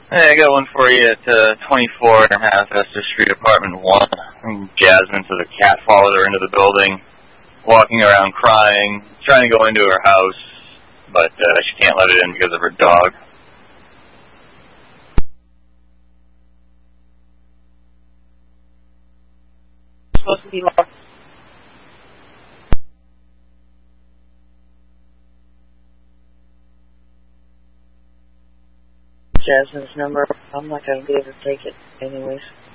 Hey, I got one for you at 24 Manifesto Street, Apartment 1. Jasmine says a cat followed her into the building, walking around crying, trying to go into her house, but she can't let it in because of her dog. It's supposed to be more. Jasmine's number. I'm not going to be able to take it anyways.